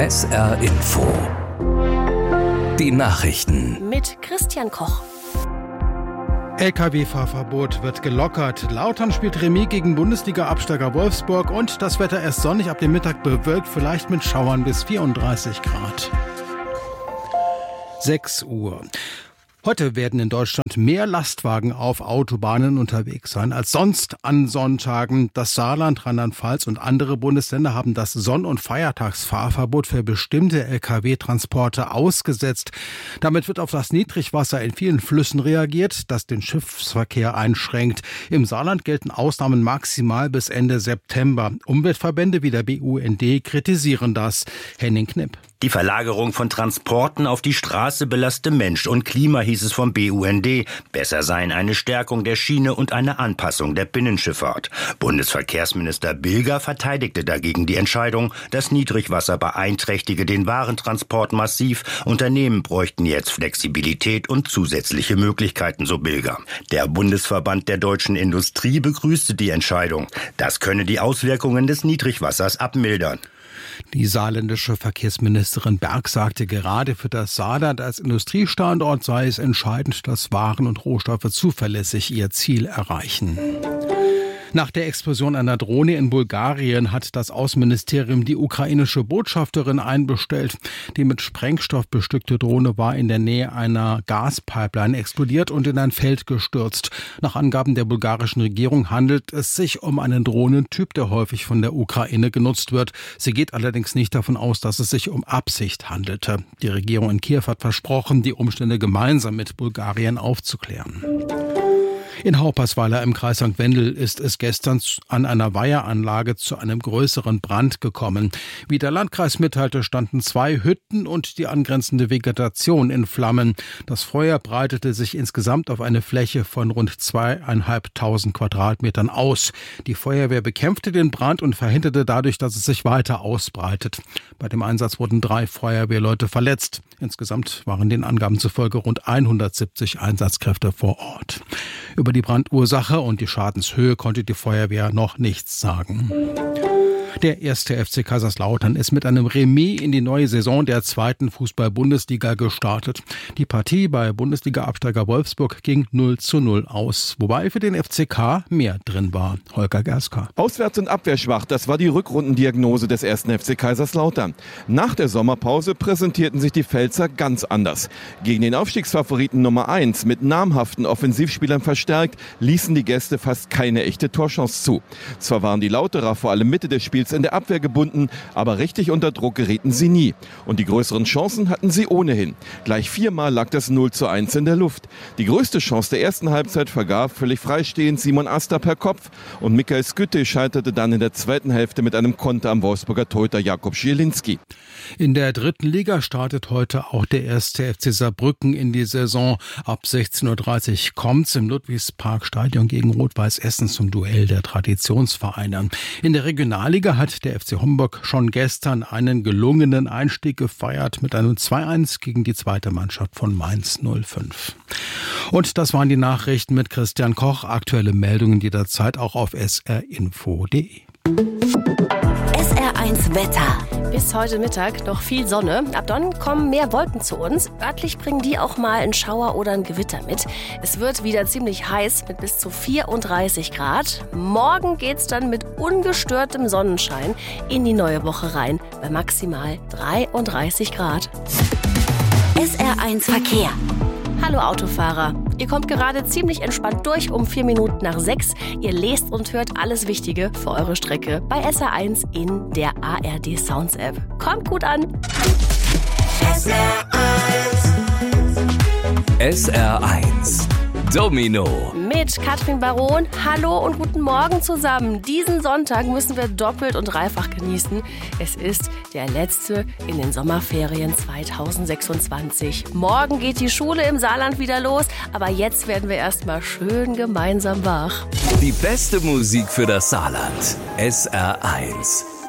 SR Info. Die Nachrichten. Mit Christian Koch. Lkw-Fahrverbot wird gelockert. Lautern spielt Remis gegen Bundesliga-Absteiger Wolfsburg und das Wetter erst sonnig, ab dem Mittag bewölkt, vielleicht mit Schauern bis 34 Grad. 6 Uhr. Heute werden in Deutschland mehr Lastwagen auf Autobahnen unterwegs sein als sonst an Sonntagen. Das Saarland, Rheinland-Pfalz und andere Bundesländer haben das Sonn- und Feiertagsfahrverbot für bestimmte Lkw-Transporte ausgesetzt. Damit wird auf das Niedrigwasser in vielen Flüssen reagiert, das den Schiffsverkehr einschränkt. Im Saarland gelten Ausnahmen maximal bis Ende September. Umweltverbände wie der BUND kritisieren das. Henning Knipp. Die Verlagerung von Transporten auf die Straße belaste Mensch und Klima, hieß es vom BUND. Besser seien eine Stärkung der Schiene und eine Anpassung der Binnenschifffahrt. Bundesverkehrsminister Bilger verteidigte dagegen die Entscheidung. Das Niedrigwasser beeinträchtige den Warentransport massiv. Unternehmen bräuchten jetzt Flexibilität und zusätzliche Möglichkeiten, so Bilger. Der Bundesverband der deutschen Industrie begrüßte die Entscheidung. Das könne die Auswirkungen des Niedrigwassers abmildern. Die saarländische Verkehrsministerin Berg sagte, gerade für das Saarland als Industriestandort sei es entscheidend, dass Waren und Rohstoffe zuverlässig ihr Ziel erreichen. Nach der Explosion einer Drohne in Bulgarien hat das Außenministerium die ukrainische Botschafterin einbestellt. Die mit Sprengstoff bestückte Drohne war in der Nähe einer Gaspipeline explodiert und in ein Feld gestürzt. Nach Angaben der bulgarischen Regierung handelt es sich um einen Drohnentyp, der häufig von der Ukraine genutzt wird. Sie geht allerdings nicht davon aus, dass es sich um Absicht handelte. Die Regierung in Kiew hat versprochen, die Umstände gemeinsam mit Bulgarien aufzuklären. In Haupersweiler im Kreis St. Wendel ist es gestern an einer Weiheranlage zu einem größeren Brand gekommen. Wie der Landkreis mitteilte, standen 2 Hütten und die angrenzende Vegetation in Flammen. Das Feuer breitete sich insgesamt auf eine Fläche von rund 2.500 Quadratmetern aus. Die Feuerwehr bekämpfte den Brand und verhinderte dadurch, dass es sich weiter ausbreitet. Bei dem Einsatz wurden 3 Feuerwehrleute verletzt. Insgesamt waren den Angaben zufolge rund 170 Einsatzkräfte vor Ort. Über die Brandursache und die Schadenshöhe konnte die Feuerwehr noch nichts sagen. Der 1. FC Kaiserslautern ist mit einem Remis in die neue Saison der 2. Fußball-Bundesliga gestartet. Die Partie bei Bundesliga-Absteiger Wolfsburg ging 0:0 aus, wobei für den FCK mehr drin war. Holger Gerska. Auswärts und abwehrschwach, das war die Rückrundendiagnose des 1. FC Kaiserslautern. Nach der Sommerpause präsentierten sich die Pfälzer ganz anders. Gegen den Aufstiegsfavoriten Nummer 1 mit namhaften Offensivspielern verstärkt, ließen die Gäste fast keine echte Torchance zu. Zwar waren die Lauterer vor allem Mitte des Spiels in der Abwehr gebunden, aber richtig unter Druck gerieten sie nie. Und die größeren Chancen hatten sie ohnehin. Gleich 4-mal lag das 0:1 in der Luft. Die größte Chance der ersten Halbzeit vergab völlig freistehend Simon Asta per Kopf und Michael Skütte scheiterte dann in der zweiten Hälfte mit einem Konter am Wolfsburger Torhüter Jakub Schielinski. In der 3. Liga startet heute auch der 1. FC Saarbrücken in die Saison. Ab 16:30 Uhr kommt's im Ludwigsparkstadion gegen Rot-Weiß Essen zum Duell der Traditionsvereine. In der Regionalliga hat der FC Homburg schon gestern einen gelungenen Einstieg gefeiert mit einem 2:1 gegen die zweite Mannschaft von Mainz 05. Und das waren die Nachrichten mit Christian Koch. Aktuelle Meldungen jederzeit auch auf srinfo.de. SR1 Wetter. Bis heute Mittag noch viel Sonne. Ab dann kommen mehr Wolken zu uns. Örtlich bringen die auch mal einen Schauer oder ein Gewitter mit. Es wird wieder ziemlich heiß mit bis zu 34 Grad. Morgen geht's dann mit ungestörtem Sonnenschein in die neue Woche rein. Bei maximal 33 Grad. SR1 Verkehr. Hallo Autofahrer. Ihr kommt gerade ziemlich entspannt durch um 6:04. Ihr lest und hört alles Wichtige für eure Strecke bei SR1 in der ARD Sounds App. Kommt gut an. SR1 Domino. Mit Katrin Baron. Hallo und guten Morgen zusammen. Diesen Sonntag müssen wir doppelt und dreifach genießen. Es ist der letzte in den Sommerferien 2026. Morgen geht die Schule im Saarland wieder los, aber jetzt werden wir erstmal schön gemeinsam wach. Die beste Musik für das Saarland. SR1.